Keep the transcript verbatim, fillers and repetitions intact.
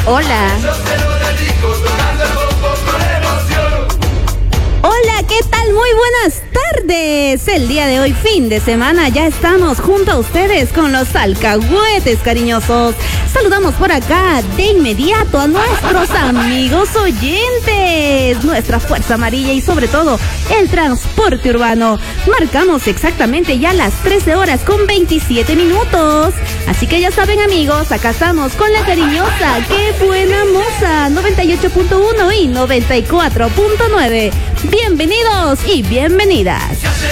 Hola. Hola, ¿qué tal? Muy buenas tardes. El día de hoy, fin de semana, ya estamos junto a ustedes con los alcahuetes cariñosos. Saludamos por acá de inmediato a nuestros amigos oyentes, nuestra Fuerza Amarilla y sobre todo el transporte urbano. Marcamos exactamente ya las trece horas con veintisiete minutos. Así que ya saben, amigos, acá estamos con la cariñosa, qué buena moza, noventa y ocho punto uno y noventa y cuatro punto nueve. Bienvenidos y bienvenidas.